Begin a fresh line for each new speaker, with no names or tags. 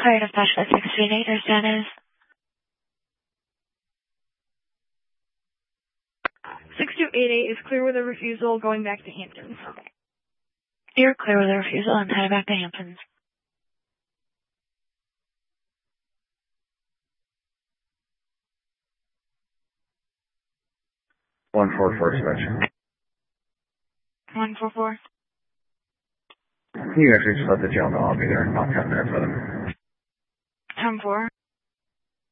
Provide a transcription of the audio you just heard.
clear to specialist 638 or status.
6288 is clear with a refusal going back to Hamptons.
You're clear with a refusal and headed back to Hamptons.
144 extension.
144.
You actually just let the jail know I'll be there in about 10 minutes with him.
10-4.